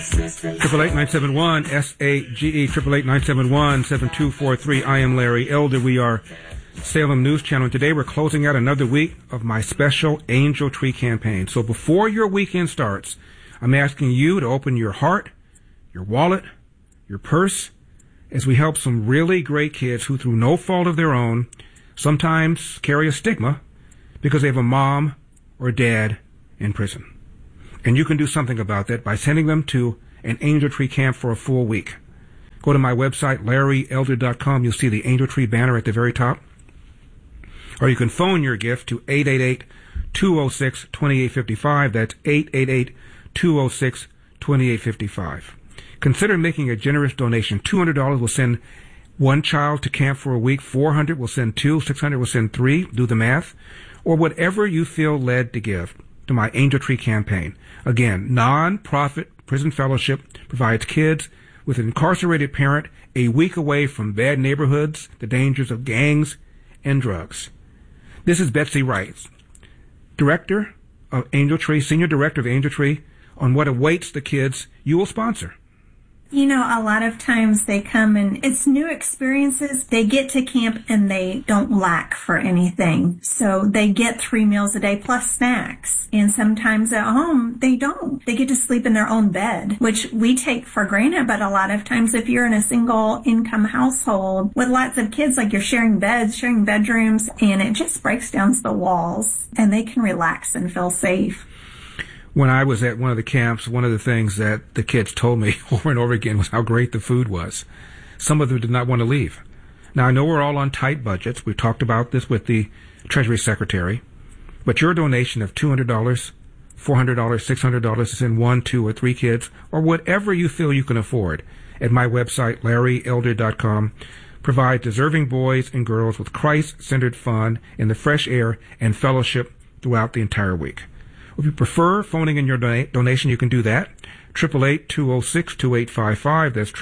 888-971-SAGE, 888-971-7243. I am Larry Elder. We are Salem News Channel. And today we're closing out another week of my special Angel Tree campaign. So before your weekend starts, I'm asking you to open your heart, your wallet, your purse, as we help some really great kids who, through no fault of their own, sometimes carry a stigma because they have a mom or dad in prison. And you can do something about that by sending them to an Angel Tree camp for a full week. Go to my website, LarryElder.com. You'll see the Angel Tree banner at the very top. Or you can phone your gift to 888-206-2855. That's 888-206-2855. Consider making a generous donation. $200 will send one child to camp for a week. $400 will send two. $600 will send three. Do the math. Or whatever you feel led to give to my Angel Tree campaign. Again, non-profit prison fellowship provides kids with an incarcerated parent a week away from bad neighborhoods, the dangers of gangs, and drugs. This is Betsy Rice, Director of Angel Tree, Senior Director of Angel Tree, on what awaits the kids you will sponsor. You know, a lot of times they come and it's new experiences. They get to camp and they don't lack for anything. So they get 3 meals a day plus snacks. And sometimes at home, they don't. They get to sleep in their own bed, which we take for granted. But a lot of times if you're in a single income household with lots of kids, like you're sharing beds, sharing bedrooms, and it just breaks down the walls and they can relax and feel safe. When I was at one of the camps, one of the things that the kids told me over and over again was how great the food was. Some of them did not want to leave. Now, I know we're all on tight budgets. We talked about this with the Treasury Secretary. But your donation of $200, $400, $600 to send 1, 2, or 3 kids, or whatever you feel you can afford, at my website, LarryElder.com, provide deserving boys and girls with Christ-centered fun in the fresh air and fellowship throughout the entire week. If you prefer phoning in your donation, you can do that. 888-206-2855. That's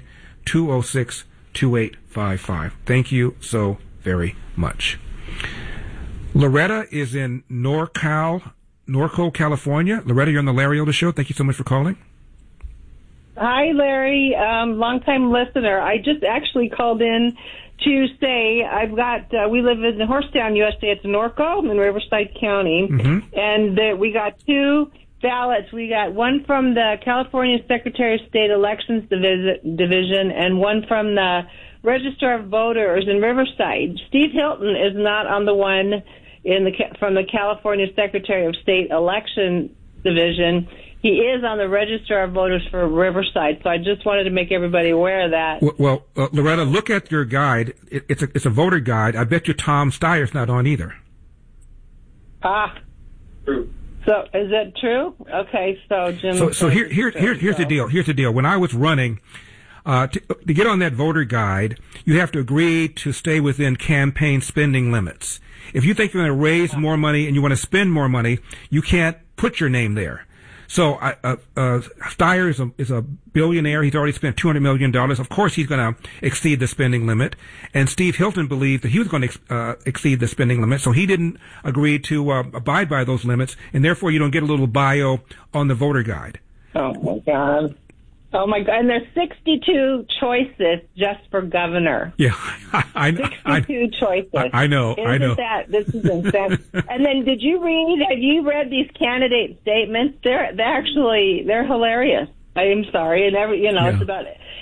888-206-2855. Thank you so very much. Loretta is in Norco, California. Loretta, you're on the Larry Elder Show. Thank you so much for calling. Hi, Larry. Long-time listener. I just actually called in to say we live in Horsetown, USA. It's Norco in Riverside County. Mm-hmm. And we got 2 ballots. We got one from the California Secretary of State Elections Division and one from the Register of Voters in Riverside. Steve Hilton is not on the one from the California Secretary of State Election Division. He is on the Register of Voters for Riverside, so I just wanted to make everybody aware of that. Well, Loretta, look at your guide. It's a voter guide. I bet you Tom Steyer's not on either. True. So is that true? Okay, so Jim. So here's the deal. Here's the deal. When I was running, to get on that voter guide, you have to agree to stay within campaign spending limits. If you think you're going to raise more money and you want to spend more money, you can't put your name there. So Steyer is a billionaire. He's already spent $200 million. Of course, he's going to exceed the spending limit. And Steve Hilton believed that he was going to exceed the spending limit, so he didn't agree to abide by those limits, and therefore you don't get a little bio on the voter guide. Oh, my God. Oh, my God. And there's 62 choices just for governor. Yeah, I know. 62 choices. I know. This is insane. And then have you read these candidate statements? They're hilarious. I am sorry. And it's about,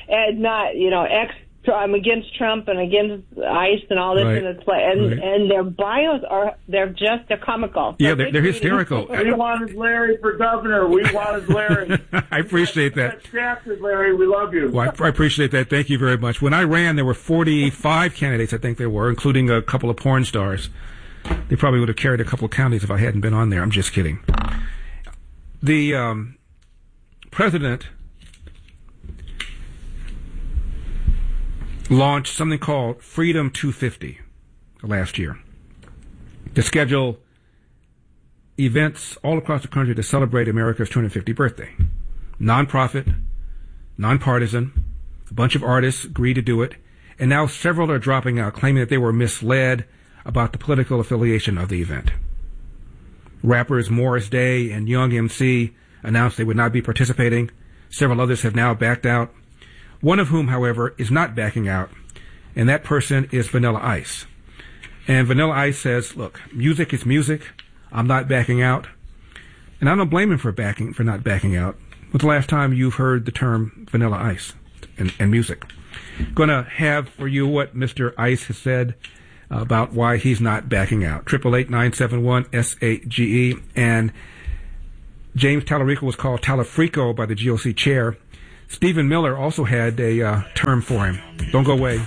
I'm against Trump and against ICE and all this, right. And their bios they're comical. Yeah, they're hysterical. We wanted Larry for governor. We wanted Larry. I appreciate that. Larry, we love you. Well, I appreciate that. Thank you very much. When I ran, there were 45 candidates, I think there were, including a couple of porn stars. They probably would have carried a couple of counties if I hadn't been on there. I'm just kidding. The president launched something called Freedom 250 last year to schedule events all across the country to celebrate America's 250th birthday. Non-profit, non-partisan, a bunch of artists agreed to do it, and now several are dropping out, claiming that they were misled about the political affiliation of the event. Rappers Morris Day and Young MC announced they would not be participating. Several others have now backed out. One of whom, however, is not backing out, and that person is Vanilla Ice. And Vanilla Ice says, look, music is music. I'm not backing out. And I don't blame him for not backing out. When's the last time you've heard the term Vanilla Ice and music? Going to have for you what Mr. Ice has said about why he's not backing out. 888-971-SAGE. And James Tallarico was called Talafrico by the GOC chair. Stephen Miller also had a term for him. Don't go away.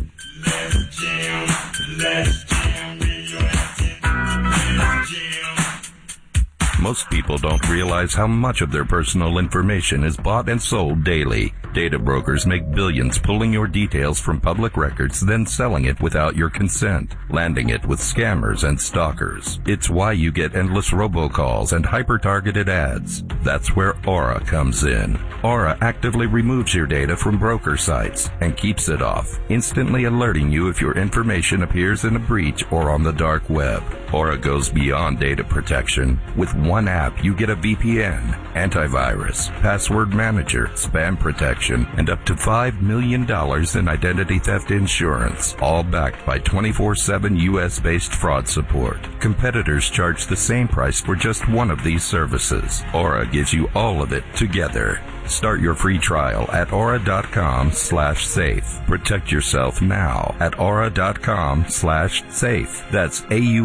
Most people don't realize how much of their personal information is bought and sold daily. Data brokers make billions pulling your details from public records, then selling it without your consent, landing it with scammers and stalkers. It's why you get endless robocalls and hyper-targeted ads. That's where Aura comes in. Aura actively removes your data from broker sites and keeps it off, instantly alerting you if your information appears in a breach or on the dark web. Aura goes beyond data protection. With one app, you get a VPN, antivirus, password manager, spam protection, and up to $5 million in identity theft insurance, all backed by 24/7 U.S.-based fraud support. Competitors charge the same price for just one of these services. Aura gives you all of it together. Start your free trial at aura.com/safe. Protect yourself now at aura.com/safe. That's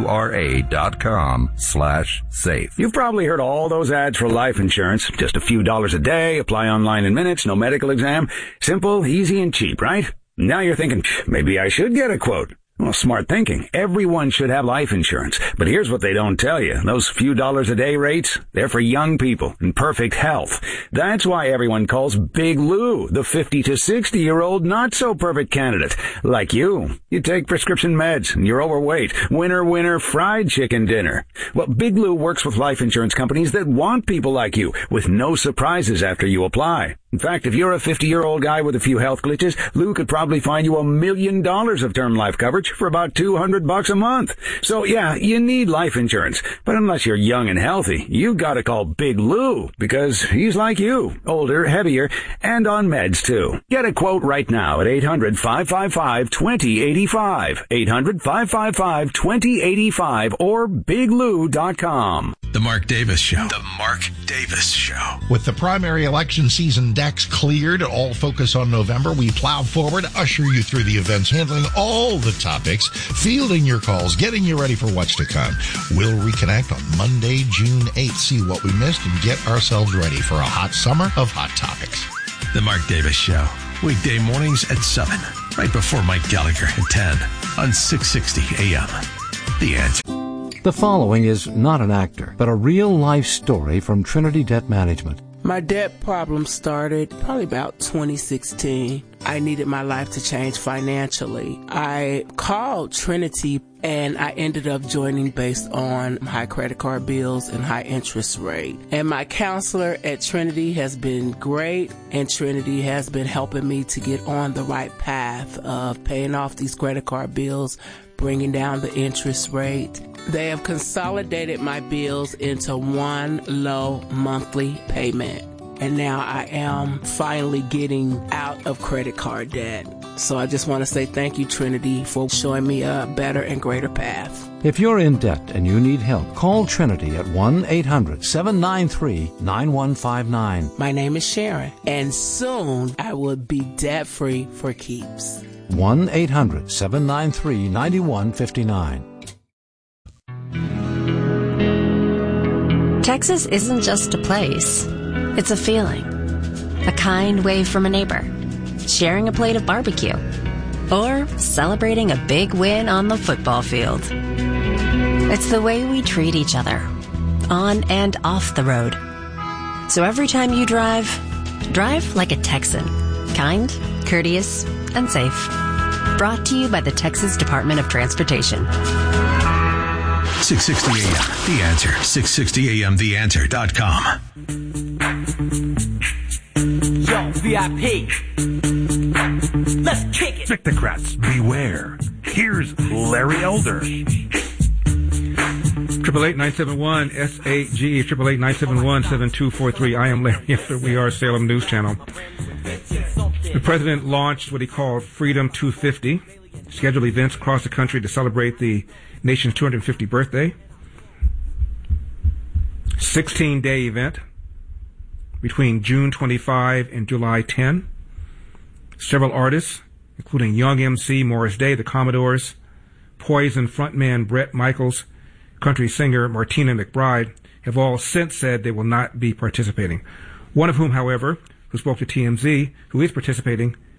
AURA.com/safe. You've probably heard all those ads for life insurance. Just a few dollars a day, apply online in minutes, no medical exam. Simple, easy, and cheap, right? Now you're thinking, maybe I should get a quote. Well, smart thinking. Everyone should have life insurance. But here's what they don't tell you. Those few dollars a day rates, they're for young people in perfect health. That's why everyone calls Big Lou the 50 to 60-year-old not-so-perfect candidate. Like you. You take prescription meds and you're overweight. Winner, fried chicken dinner. Well, Big Lou works with life insurance companies that want people like you with no surprises after you apply. In fact, if you're a 50-year-old guy with a few health glitches, Lou could probably find you $1 million of term life coverage for about $200 a month. So yeah, you need life insurance. But unless you're young and healthy, you gotta call Big Lou because he's like you, older, heavier, and on meds too. Get a quote right now at 800-555-2085. 800-555-2085 or biglou.com. The Mark Davis Show. The Mark Davis Show. With the primary election season decks cleared, all focus on November, we plow forward, usher you through the events, handling all the topics, fielding your calls, getting you ready for what's to come. We'll reconnect on Monday, June 8th, see what we missed, and get ourselves ready for a hot summer of hot topics. The Mark Davis Show. Weekday mornings at 7, right before Mike Gallagher at 10 on 660 AM. The Answer. The following is not an actor, but a real-life story from Trinity Debt Management. My debt problem started probably about 2016. I needed my life to change financially. I called Trinity and I ended up joining based on high credit card bills and high interest rate. And my counselor at Trinity has been great, and Trinity has been helping me to get on the right path of paying off these credit card bills, bringing down the interest rate. They have consolidated my bills into one low monthly payment. And now I am finally getting out of credit card debt. So I just want to say thank you, Trinity, for showing me a better and greater path. If you're in debt and you need help, call Trinity at 1-800-793-9159. My name is Sharon, and soon I will be debt-free for keeps. 1-800-793-9159. Texas isn't just a place. It's a feeling. A kind wave from a neighbor. Sharing a plate of barbecue. Or celebrating a big win on the football field. It's the way we treat each other. On and off the road. So every time you drive like a Texan. Kind, courteous, and safe. Brought to you by the Texas Department of Transportation. 660 AM, The Answer. 660 AM, TheAnswer.com. Yo, VIP. Let's kick it. Victocrats, beware. Here's Larry Elder. 888-971-SAG, 888-971-7243. I am Larry Elder. We are Salem News Channel. The president launched what he called Freedom 250, scheduled events across the country to celebrate the nation's 250th birthday. 16-day event between June 25 and July 10. Several artists, including Young MC, Morris Day, the Commodores, Poison frontman Bret Michaels, country singer Martina McBride, have all since said they will not be participating. One of whom, however, who spoke to TMZ, who is participating,